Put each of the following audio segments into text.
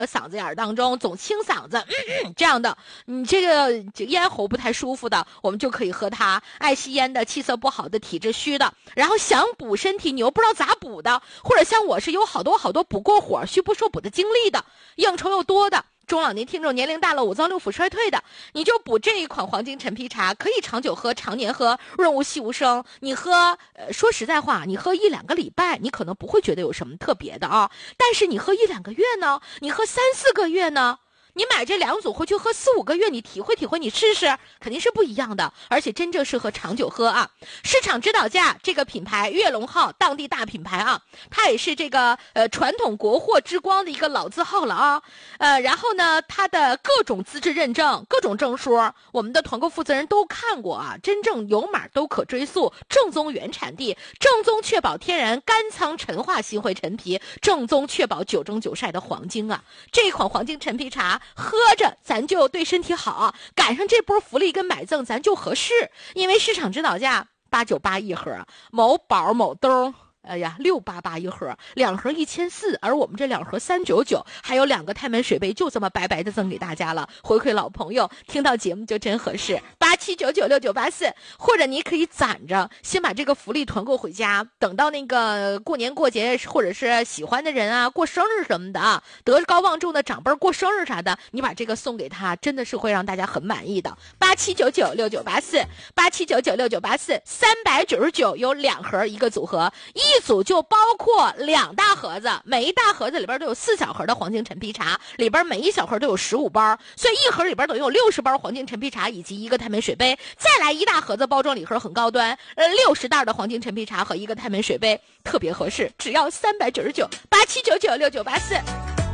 嗓子眼当中总清嗓子，这样的，你这个咽喉不太舒服的，我们就可以喝它。爱吸烟的、气色不好的、体质虚的，然后想补身体你又不知道咋补的，或者像我是有好多补过火、虚不受补的经历的，应酬又多的。中老年听众年龄大了，五脏六腑衰退的，你就补这一款黄金陈皮茶，可以长久喝、常年喝，润物细无声。你喝，说实在话，你喝1-2个礼拜，你可能不会觉得有什么特别的啊。但是你喝1-2个月呢，你喝3-4个月呢，你买这2组回去喝4-5个月，你体会体会，你试试，肯定是不一样的，而且真正适合长久喝啊。市场指导价这个品牌跃龙号当地大品牌啊，它也是这个传统国货之光的一个老字号了啊。然后呢，它的各种资质认证、各种证书，我们的团购负责人都看过啊，真正有码都可追溯，正宗原产地，正宗确保天然干仓陈化新会陈皮，正宗确保9蒸9晒的黄金啊。这一款黄金陈皮茶喝着咱就对身体好，赶上这波福利跟买赠咱就合适，因为市场指导价898一盒，某宝某东688一盒，2盒1400，而我们这2盒399，还有2个太门水杯，就这么白白的赠给大家了，回馈老朋友，听到节目就真合适。87996984，或者你可以攒着，先把这个福利团购回家，等到那个过年过节，或者是喜欢的人啊过生日什么的啊，德高望重的长辈过生日啥的，你把这个送给他，真的是会让大家很满意的。87996984，87996984，399有2盒一个组合，一组就包括2大盒子，每一大盒子里边都有4小盒的黄金陈皮茶，里边每一小盒都有15包，所以一盒里边等于有60包黄金陈皮茶以及1个太门水杯，再来1大盒子，包装礼盒很高端，60袋的黄金陈皮茶和1个太门水杯，特别合适，只要399，87996984。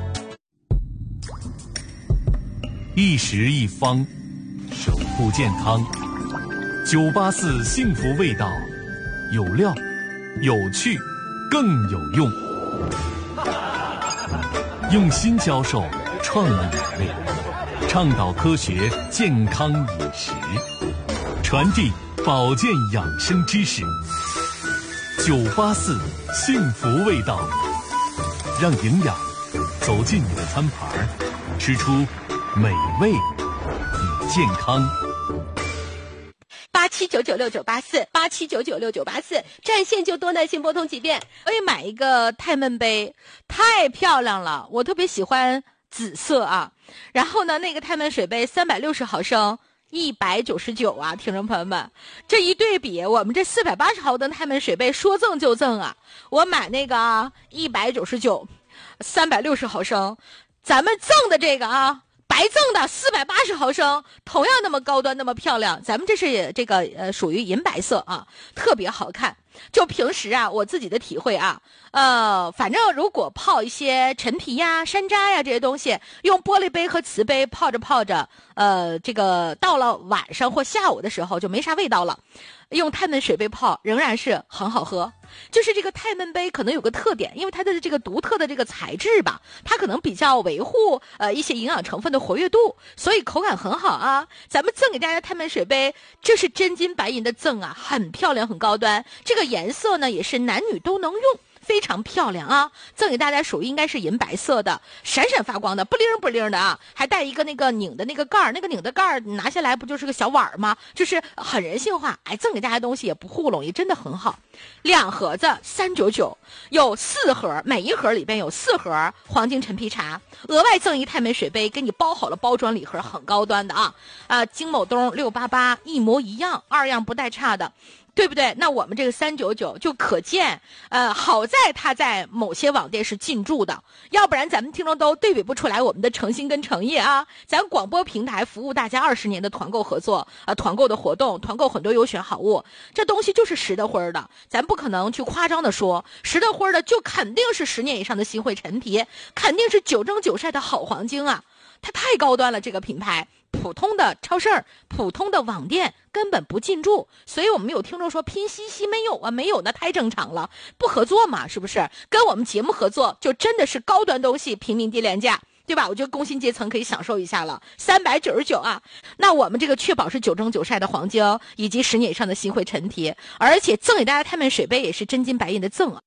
一食一方，守护健康。984幸福味道，有料有趣更有用，用心教授创意美味，倡导科学健康饮食，传递保健养生知识。984幸福味道，让营养走进你的餐盘，吃出美味与健康。 87996984，87996984，占线就多耐心拨通几遍。我也买一个太闷杯，太漂亮了，我特别喜欢紫色啊。然后呢，那个太闷水杯360毫升199啊，听众朋友们，这一对比，我们这480毫升太闷水杯说赠就赠啊。我买那个啊199，360毫升，咱们赠的这个啊。白赠的480毫升，同样那么高端，那么漂亮。咱们这是这个属于银白色啊，特别好看。就平时啊，我自己的体会啊，反正如果泡一些陈皮呀、山楂呀这些东西，用玻璃杯和瓷杯泡着泡着，这个到了晚上或下午的时候就没啥味道了。用太闷水杯泡仍然是很好喝。就是这个太闷杯可能有个特点，因为它的这个独特的这个材质吧，它可能比较维护一些营养成分的活跃度，所以口感很好啊。咱们赠给大家太闷水杯，这是真金白银的赠啊，很漂亮很高端。这个颜色呢也是男女都能用，非常漂亮啊！赠给大家属于应该是银白色的，闪闪发光的，不灵不灵的啊，还带一个那个拧的那个盖儿，那个拧的盖儿拿下来不就是个小碗吗？就是很人性化。哎，赠给大家东西也不糊弄，也真的很好。2盒子399，有4盒，每一盒里边有4盒黄金陈皮茶，额外赠一太门水杯，给你包好了包装礼盒，很高端的啊！金某东688一模一样，2样不带差的。对不对？那我们这个399就可见，好在它在某些网店是进驻的，要不然咱们听众都对比不出来我们的诚心跟诚意啊！咱广播平台服务大家20年的团购合作，团购的活动，团购很多优选好物，这东西就是实的灰的，咱不可能去夸张的说，实的灰的就肯定是10年以上的新会陈皮，肯定是9蒸9晒的好黄金啊！它太高端了，这个品牌。普通的超市、普通的网店根本不进驻，所以我们有听众说拼夕夕没有啊，没有那太正常了，不合作嘛，是不是？跟我们节目合作就真的是高端东西，平民低廉价，对吧？我觉得工薪阶层可以享受一下了，399啊。那我们这个确保是9蒸9晒的黄金，以及10年以上的新会陈皮，而且赠给大家太门水杯也是真金白银的赠啊。